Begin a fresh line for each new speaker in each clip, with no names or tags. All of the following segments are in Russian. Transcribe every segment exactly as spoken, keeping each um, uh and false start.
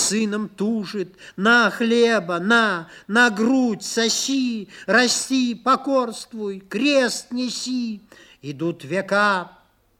сыном тужит, на хлеба, на, на грудь соси, расти, покорствуй, крест неси. Идут века,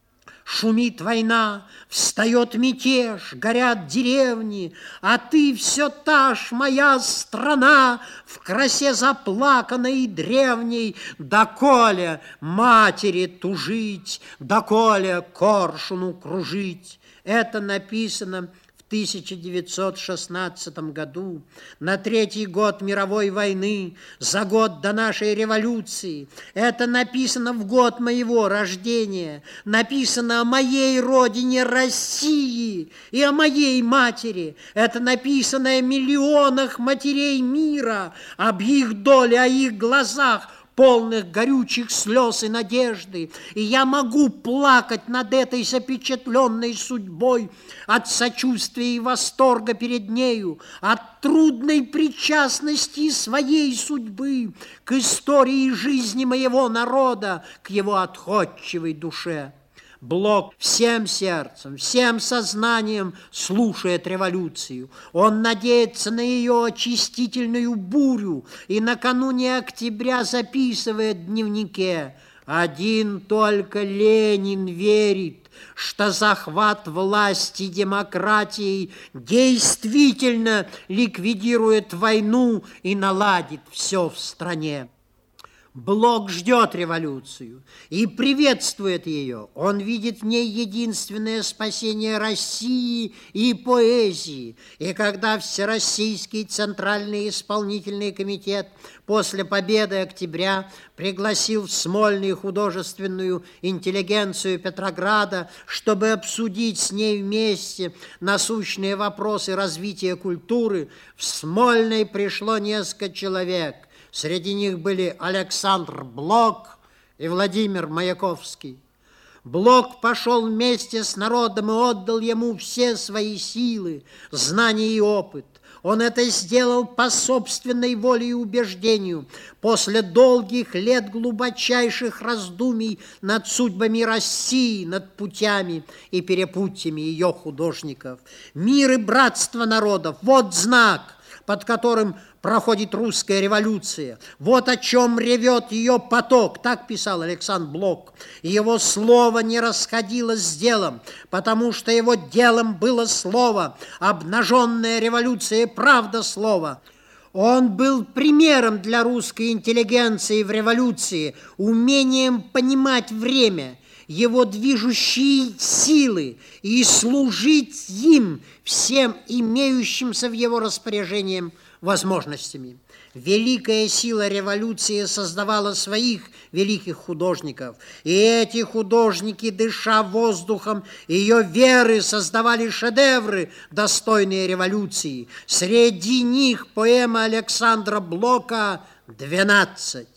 шумит война, встает мятеж, горят деревни, а ты все та ж, моя страна, в красе заплаканной и древней. Доколе матери тужить, доколе коршуну кружить. Это написано в тысяча девятьсот шестнадцатом году, на третий год мировой войны, за год до нашей революции. Это написано в год моего рождения, написано о моей родине России и о моей матери. Это написано о миллионах матерей мира, об их доле, о их глазах, полных горючих слез и надежды. И я могу плакать над этой запечатленной судьбой от сочувствия и восторга перед нею, от трудной причастности своей судьбы к истории жизни моего народа, к его отходчивой душе. Блок всем сердцем, всем сознанием слушает революцию. Он надеется на ее очистительную бурю и накануне октября записывает в дневнике: один только Ленин верит, что захват власти демократией действительно ликвидирует войну и наладит все в стране. Блок ждет революцию и приветствует ее. Он видит в ней единственное спасение России и поэзии. И когда Всероссийский Центральный исполнительный комитет после победы октября пригласил в Смольный художественную интеллигенцию Петрограда, чтобы обсудить с ней вместе насущные вопросы развития культуры, в Смольный пришло несколько человек. Среди них были Александр Блок и Владимир Маяковский. Блок пошел вместе с народом и отдал ему все свои силы, знания и опыт. Он это сделал по собственной воле и убеждению, после долгих лет глубочайших раздумий над судьбами России, над путями и перепутьями ее художников. Мир и братство народов – вот знак, под которым проходит русская революция. Вот о чем ревет ее поток, так писал Александр Блок. И его слово не расходилось с делом, потому что его делом было слово, обнаженная революция, правда слова. Он был примером для русской интеллигенции в революции, умением понимать время, его движущие силы и служить им всем имеющимся в его распоряжении возможностями. Великая сила революции создавала своих великих художников, и эти художники, дыша воздухом ее веры, создавали шедевры, достойные революции. Среди них поэма Александра Блока «двенадцать».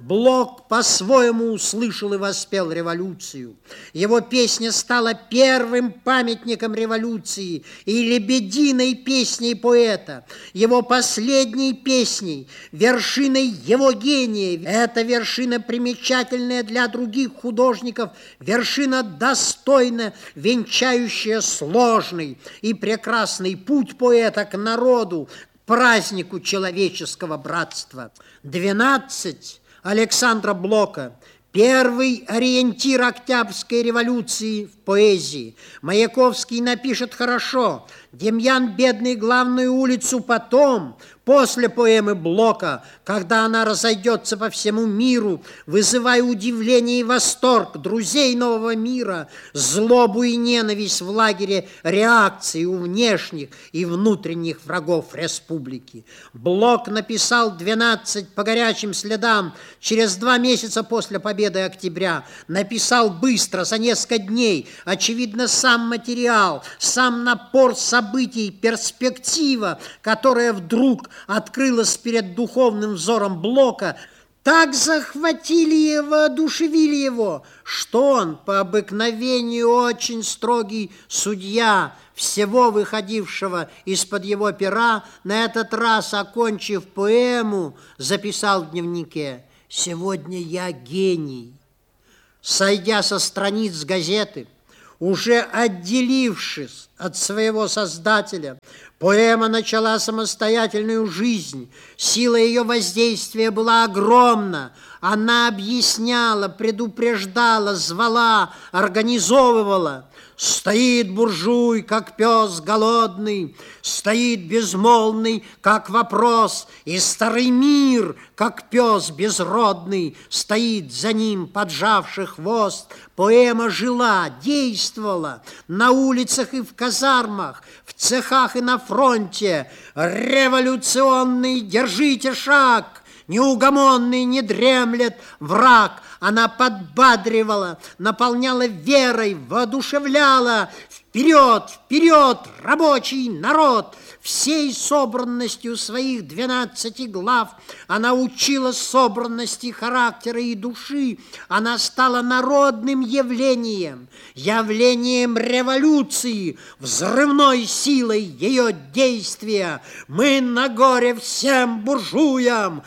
Блок по-своему услышал и воспел революцию. Его песня стала первым памятником революции и лебединой песней поэта, его последней песней, вершиной его гения. Эта вершина примечательная для других художников, вершина достойно венчающая сложный и прекрасный путь поэта к народу, празднику человеческого братства. «Двенадцать» Александра Блока, первый ориентир Октябрьской революции в поэзии. Маяковский напишет хорошо: Демьян Бедный главную улицу потом, после поэмы Блока, когда она разойдется по всему миру, вызывая удивление и восторг друзей нового мира, злобу и ненависть в лагере реакции у внешних и внутренних врагов республики. Блок написал «двенадцать» по горячим следам через два месяца после победы октября. Написал быстро, за несколько дней. Очевидно, сам материал, сам напор событий, перспектива, которая вдруг открылась перед духовным взором Блока, так захватили и воодушевили его, что он, по обыкновению очень строгий судья всего выходившего из-под его пера, на этот раз, окончив поэму, записал в дневнике: «Сегодня я гений». Сойдя со страниц газеты, Уже отделившись от своего создателя, поэма начала самостоятельную жизнь. Сила ее воздействия была огромна. Она объясняла, предупреждала, звала, организовывала. Стоит буржуй, как пес голодный, стоит безмолвный, как вопрос, и старый мир, как пес безродный, стоит за ним, поджавший хвост. Поэма жила, действовала на улицах и в казармах, в цехах и на фронте. Революционный, держите шаг! Неугомонный не дремлет враг. Она подбадривала, наполняла верой, воодушевляла. Вперед, вперед, рабочий народ! Всей собранностью своих двенадцати глав она учила собранности характера и души. Она стала народным явлением, явлением революции, взрывной силой ее действия. Мы на горе всем буржуям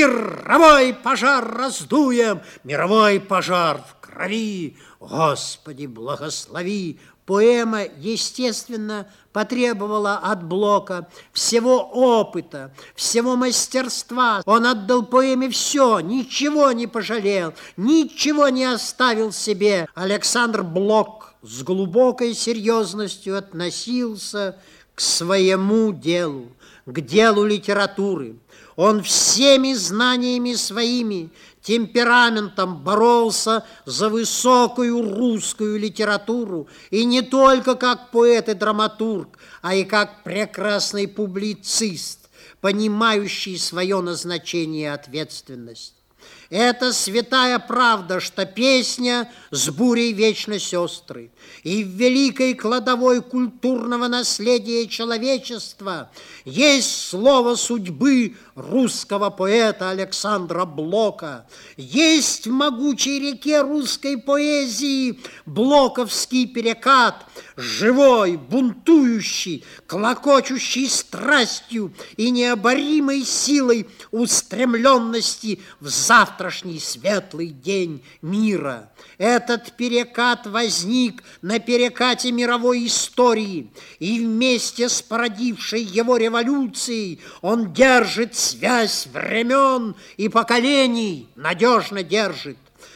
мировой пожар раздуем, мировой пожар в крови. Господи, благослови! Поэма, естественно, потребовала от Блока всего опыта, всего мастерства. Он отдал поэме все, ничего не пожалел, ничего не оставил себе. Александр Блок с глубокой серьезностью относился к своему делу, к делу литературы. Он всеми знаниями своими, темпераментом боролся за высокую русскую литературу, и не только как поэт и драматург, а и как прекрасный публицист, понимающий свое назначение и ответственность. Это святая правда, что песня с бурей вечно сестры. И в великой кладовой культурного наследия человечества есть слово судьбы русского поэта Александра Блока. Есть в могучей реке русской поэзии блоковский перекат, живой, бунтующий, клокочущий страстью и необоримой силой устремленности в завтрашний светлый день мира. Этот перекат возник на перекате мировой истории, и вместе с породившей его революцией он держит связь времен и поколений, надежно держит.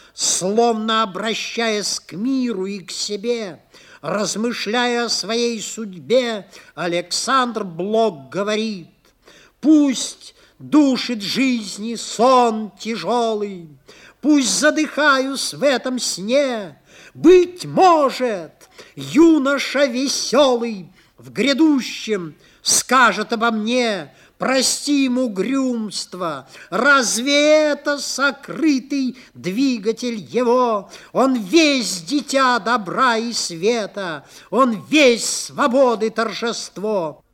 Словно обращаясь к миру и к себе, размышляя о своей судьбе, Александр Блок говорит: пусть душит жизни сон тяжелый, пусть задыхаюсь в этом сне, быть может, юноша веселый в грядущем скажет обо мне: прости ему угрюмство, разве это сокрытый двигатель его? Он весь дитя добра и света, он весь свободы торжество.